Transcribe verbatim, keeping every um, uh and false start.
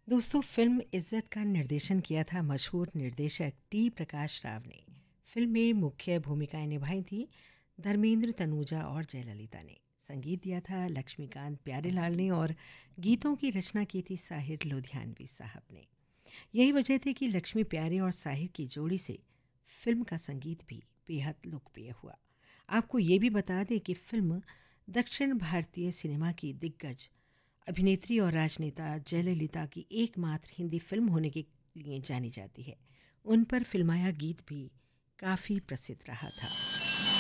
दोस्तों, फिल्म इज्जत का निर्देशन किया था मशहूर निर्देशक टी प्रकाश राव ने। फिल्म में मुख्य भूमिकाएं निभाई थी धर्मेंद्र तनूजा और जयललिता ने। संगीत दिया था लक्ष्मीकांत प्यारेलाल ने और गीतों की रचना की थी साहिर लुधियानवी साहब ने। यही वजह थी कि लक्ष्मी प्यारे और साहिर की जोड़ी से फिल्म का संगीत भी बेहद लोकप्रिय हुआ। आपको ये भी बता दें कि फिल्म दक्षिण भारतीय सिनेमा की दिग्गज अभिनेत्री और राजनेता जयललिता की एकमात्र हिंदी फिल्म होने के लिए जानी जाती है। उन पर फिल्माया गीत भी काफ़ी प्रसिद्ध रहा था।